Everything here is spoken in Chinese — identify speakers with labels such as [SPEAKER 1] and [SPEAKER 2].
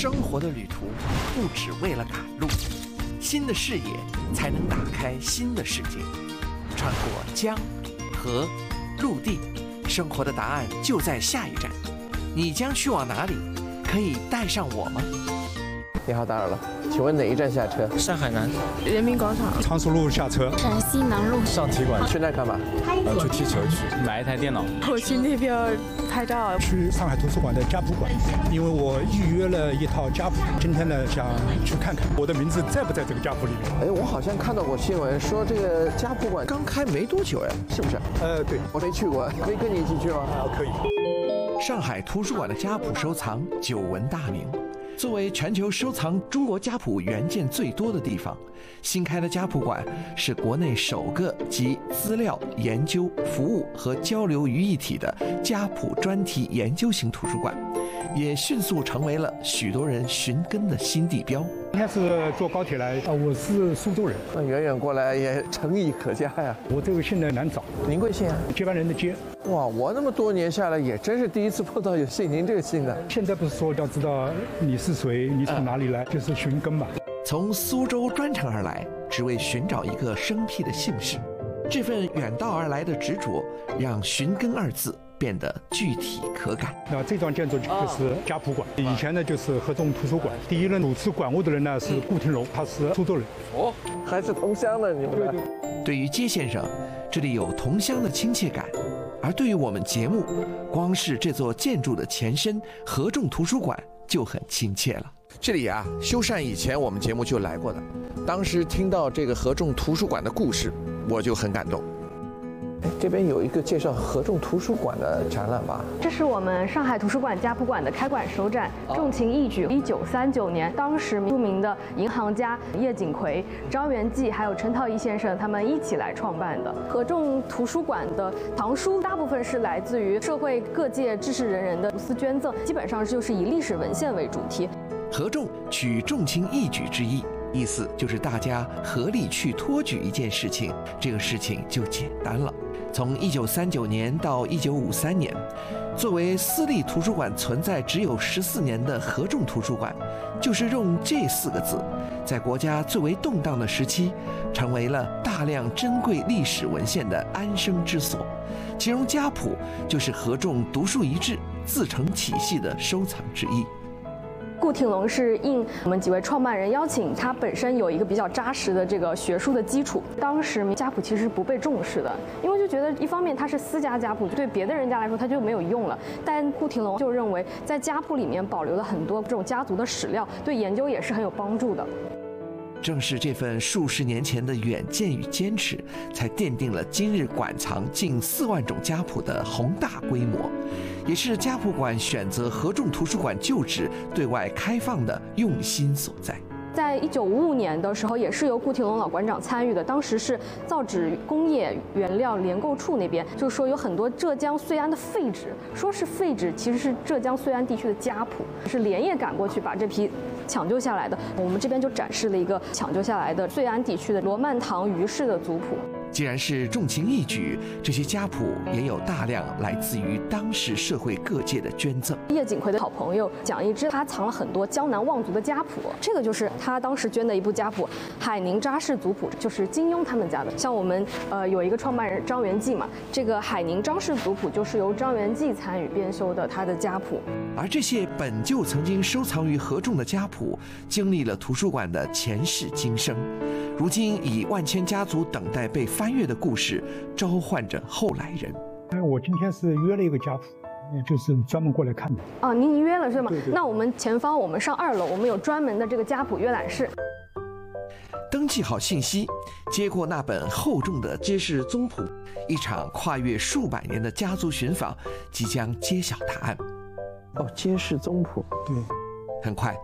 [SPEAKER 1] 生活的旅途不只为了赶路，新的视野才能打开新的世界。穿过江、河、陆地，生活的答案就在下一站。你将去往哪里？可以带上我吗？你好，打扰了，请问哪一站下车？
[SPEAKER 2] 上海南
[SPEAKER 3] 人民广场
[SPEAKER 4] 常熟路下车。
[SPEAKER 3] 陕西南路
[SPEAKER 2] 上体馆。
[SPEAKER 1] 去那干嘛？
[SPEAKER 2] 去踢球去，买一台电脑。
[SPEAKER 3] 我去那边拍照。
[SPEAKER 4] 去上海图书馆的家谱馆，因为我预约了一套家谱，今天呢想去看看我的名字在不在这个家谱里面。
[SPEAKER 1] 哎，我好像看到过新闻说这个家谱馆刚开没多久，哎，是不是？
[SPEAKER 4] 对，
[SPEAKER 1] 我没去过，可以跟你一起去吗？
[SPEAKER 4] 可以。
[SPEAKER 1] 上海图书馆的家谱收藏久闻大名。作为全球收藏中国家谱原件最多的地方，新开的家谱馆是国内首个集资料、研究、服务和交流于一体的家谱专题研究型图书馆，也迅速成为了许多人寻根的新地标。
[SPEAKER 4] 今天是坐高铁来，我是苏州人，
[SPEAKER 1] 那远远过来也诚意可嘉呀。
[SPEAKER 4] 我这个姓呢难找，
[SPEAKER 1] 您贵姓啊？
[SPEAKER 4] 接班人的接。
[SPEAKER 1] 哇，我那么多年下来，也真是第一次碰到有姓您这个姓的。
[SPEAKER 4] 现在不是说要知道你是谁，你从哪里来，就是寻根嘛。
[SPEAKER 1] 从苏州专程而来，只为寻找一个生僻的姓氏。这份远道而来的执着，让寻根二字变得具体可感。
[SPEAKER 4] 那这幢建筑就是家谱馆，以前呢就是合众图书馆。第一任主持馆务的人呢是顾廷荣，他是苏州人。
[SPEAKER 1] 哦，还是同乡的你们。对。对于接先生，这里有同乡的亲切感；而对于我们节目，光是这座建筑的前身合众图书馆就很亲切了。这里啊，修缮以前我们节目就来过的，当时听到这个合众图书馆的故事，我就很感动。这边有一个介绍合众图书馆的展览吧？
[SPEAKER 5] 这是我们上海图书馆家谱馆的开馆首展，重情义举。1939年，当时著名的银行家叶锦葵、张元济还有陈陶一先生他们一起来创办的。合众图书馆的藏书大部分是来自于社会各界知识人的无私捐赠，基本上就是以历史文献为主题。
[SPEAKER 1] 合众取重情义举之意，意思就是大家合力去托举一件事情，这个事情就简单了。从1939年到1953年，作为私立图书馆存在只有14年的合众图书馆，就是用这4个字，在国家最为动荡的时期，成为了大量珍贵历史文献的安身之所。其中家谱就是合众独树一帜、自成体系的收藏之一。
[SPEAKER 5] 顾廷荣是应我们几位创办人邀请，他本身有一个比较扎实的这个学术的基础。当时家谱其实不被重视的，因为就觉得一方面它是私家家谱，对别的人家来说它就没有用了。但顾廷荣就认为，在家谱里面保留了很多这种家族的史料，对研究也是很有帮助的。
[SPEAKER 1] 正是这份数十年前的远见与坚持，才奠定了今日馆藏近4万种家谱的宏大规模，也是家谱馆选择合众图书馆旧址对外开放的用心所在。
[SPEAKER 5] 在1955年的时候，也是由顾廷荣老馆长参与的。当时是造纸工业原料联购处那边，就是说有很多浙江绥安的废纸，说是废纸，其实是浙江绥安地区的家谱，是连夜赶过去把这批抢救下来的。我们这边就展示了一个抢救下来的绥安地区的罗曼堂余氏的族谱。
[SPEAKER 1] 既然是重情义举，这些家谱也有大量来自于当时社会各界的捐赠。
[SPEAKER 5] 叶锦葵的好朋友蒋一之，他藏了很多江南望族的家谱，这个就是他当时捐的一部家谱，海宁扎氏族谱，就是金庸他们家的。像我们有一个创办人张元济嘛，这个海宁张氏族谱就是由张元济参与编修的他的家谱。
[SPEAKER 1] 而这些本就曾经收藏于合众的家谱，经历了图书馆的前世今生，如今以万千家族等待被翻阅的故事，召唤着后来人。
[SPEAKER 4] 我今天是约了一个家谱，就是专门过来看的。
[SPEAKER 5] 啊，您约了是吗？
[SPEAKER 4] 对。
[SPEAKER 5] 那我们前方，我们上2楼，我们有专门的这个家谱阅览室。
[SPEAKER 1] 登记好信息，接过那本厚重的揭示宗谱，一场跨越数百年的家族寻访即将揭晓答案。哦，揭示宗谱。
[SPEAKER 4] 对。
[SPEAKER 1] 很快，